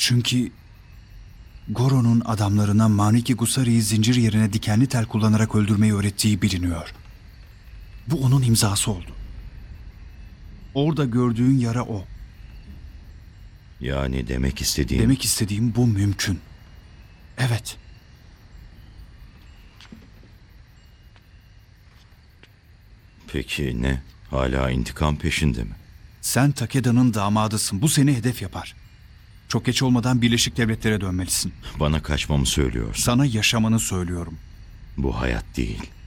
Çünkü Goro'nun adamlarına Maniki Gusari'yi zincir yerine dikenli tel kullanarak öldürmeyi öğrettiği biliniyor. Bu onun imzası oldu. Orada gördüğün yara o. Yani demek istediğin... Demek istediğim bu mümkün. Evet. Peki ne? Hala intikam peşinde mi? Sen Takeda'nın damadısın. Bu seni hedef yapar. Çok geç olmadan Birleşik Devletlere dönmelisin. Bana kaçmamı söylüyorsun. Sana yaşamanı söylüyorum. Bu hayat değil.